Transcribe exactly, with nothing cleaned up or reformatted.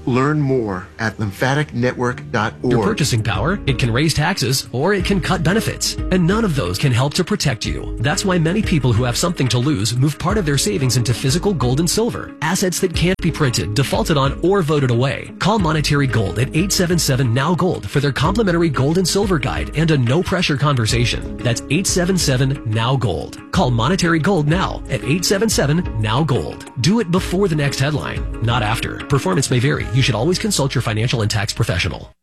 Learn more at lymphatic network dot org. Your purchasing power, it can raise taxes, or it can cut benefits. And none of those can help to protect you. That's why many people who have something to lose move part of their savings into physical gold and silver. Assets that can't be printed, defaulted on, or voted away. Call Monetary Gold at eight seven seven, N O W, GOLD for their complimentary gold and silver guide and a no-pressure conversation. That's eight seven seven, N O W, GOLD. Call Monetary Gold now at eight seven seven, N O W, GOLD. Do it before the next headline, not after. Performance may vary. You should always consult your financial and tax professional.